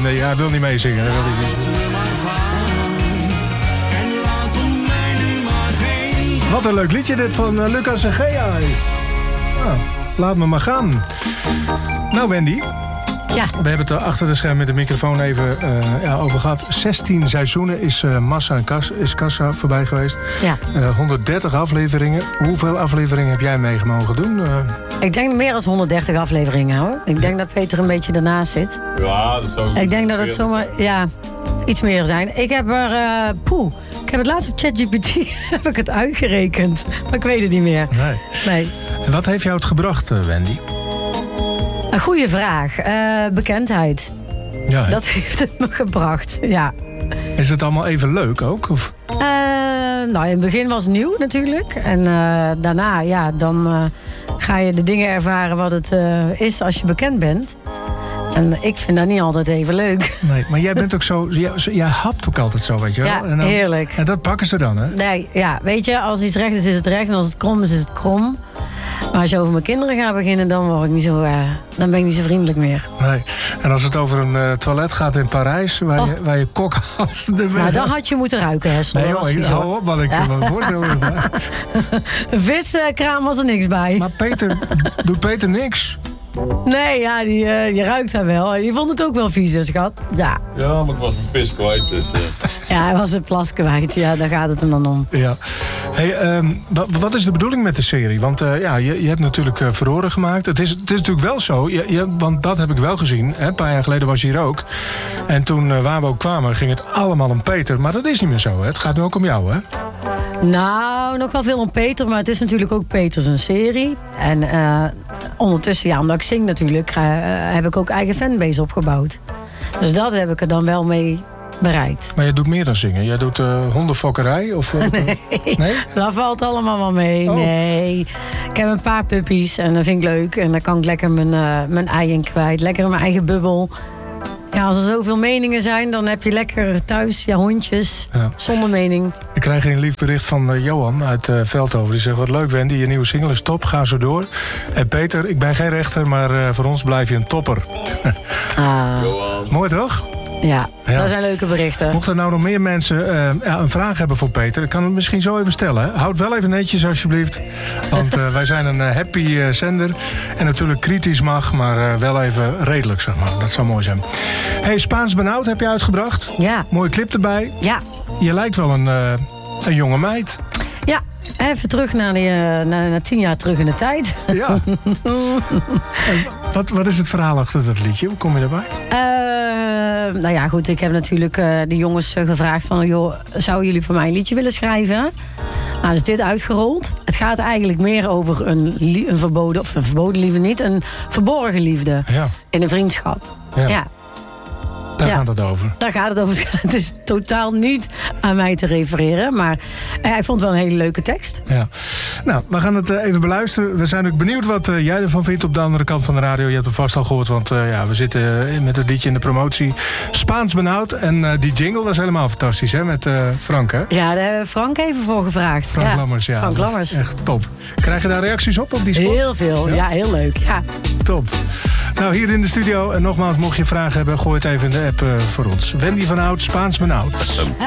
Nee, hij wil niet meezingen. Hij wil niet meezingen. Wat een leuk liedje dit van Lucas en Gea. Nou, laat me maar gaan. Nou, Wendy. Ja. We hebben het er achter de scherm met de microfoon even over gehad. 16 seizoenen is Kassa voorbij geweest. Ja. 130 afleveringen. Hoeveel afleveringen heb jij mee mogen doen? Ik denk meer dan 130 afleveringen, hoor. Ik denk dat Peter een beetje ernaast zit. Ja, dat zou... Ik denk dat het zomaar iets meer zijn. Ik heb er... Ik heb het laatst op ChatGPT heb ik het uitgerekend. Maar ik weet het niet meer. Nee. En wat heeft jou het gebracht, Wendy? Een goede vraag. Bekendheid. Ja, dat heeft het me gebracht, ja. Is het allemaal even leuk ook? Of? Nou, in het begin was het nieuw natuurlijk. En daarna, dan ga je de dingen ervaren wat het is als je bekend bent. En ik vind dat niet altijd even leuk. Nee, maar jij bent ook zo... Jij hapt ook altijd zo, weet je wel? Ja, en dan, heerlijk. En dat pakken ze dan, hè? Nee, ja, weet je, als iets recht is het recht. En als het krom is het krom. Maar als je over mijn kinderen gaat beginnen, dan word ik niet zo, dan ben ik niet zo vriendelijk meer. Nee. En als het over een toilet gaat in Parijs, waar je kokhals... Nou, dan had je moeten ruiken, Hessel. Nee, joh, hou op, wat ik me voorstel. Een viskraam was er niks bij. Maar doet Peter niks? Nee, ja, die ruikt daar wel. Je vond het ook wel vies, schat. Ja. Ja, maar ik was mijn pis kwijt, dus... Ja, hij was een plas kwijt. Ja, daar gaat het hem dan om. Ja. Hey, wat is de bedoeling met de serie? Want je hebt natuurlijk verhoren gemaakt. Het is natuurlijk wel zo, want dat heb ik wel gezien. Hè, een paar jaar geleden was je hier ook. En toen waar we ook kwamen, ging het allemaal om Peter. Maar dat is niet meer zo, hè? Het gaat nu ook om jou, hè? Nou, nog wel veel om Peter, maar het is natuurlijk ook Peters een serie. En ondertussen, omdat ik zing natuurlijk, heb ik ook eigen fanbase opgebouwd. Dus dat heb ik er dan wel mee bereikt. Maar jij doet meer dan zingen. Jij doet hondenfokkerij? Of, nee, dat valt allemaal wel mee. Oh. Nee, ik heb een paar puppies en dat vind ik leuk. En daar kan ik lekker mijn ei in kwijt. Lekker in mijn eigen bubbel. Ja, als er zoveel meningen zijn, dan heb je lekker thuis je hondjes. Ja. Zonder mening. Ik krijg een lief bericht van Johan uit Veldhoven. Die zegt, wat leuk Wendy, je nieuwe single is top, ga zo door. En Peter, ik ben geen rechter, maar voor ons blijf je een topper. Johan. Mooi toch? Ja, dat zijn leuke berichten. Mochten nou nog meer mensen een vraag hebben voor Peter, ik kan het misschien zo even stellen. Houd wel even netjes alsjeblieft. Want wij zijn een happy zender. En natuurlijk kritisch mag, maar wel even redelijk, zeg maar. Dat zou mooi zijn. Hey, Spaans Benauwd heb je uitgebracht. Ja. Mooie clip erbij. Ja. Je lijkt wel een jonge meid. Ja, even terug naar 10 jaar terug in de tijd. Ja. Wat is het verhaal achter dat liedje? Hoe kom je daarbij? Nou ja, goed, ik heb natuurlijk de jongens gevraagd van... joh, zouden jullie voor mij een liedje willen schrijven? Nou, is dit uitgerold. Het gaat eigenlijk meer over een verboden liefde niet... een verborgen liefde in een vriendschap. Ja. Daar gaat het over. Daar gaat het over. Het is totaal niet aan mij te refereren. Maar ik vond het wel een hele leuke tekst. Ja. Nou, we gaan het even beluisteren. We zijn ook benieuwd wat jij ervan vindt op de andere kant van de radio. Je hebt het vast al gehoord, want we zitten met het liedje in de promotie. Spaans Benauwd. En die jingle, dat is helemaal fantastisch, hè? Met Frank, hè? Ja, daar hebben we Frank even voor gevraagd. Frank Lammers, ja. Frank Lammers. Echt top. Krijg je daar reacties op die spot? Heel veel, ja heel leuk. Ja. Top. Nou, hier in de studio. En nogmaals, mocht je vragen hebben, gooi het even in de app voor ons. Wendy van Oud, Spaans Benauwd.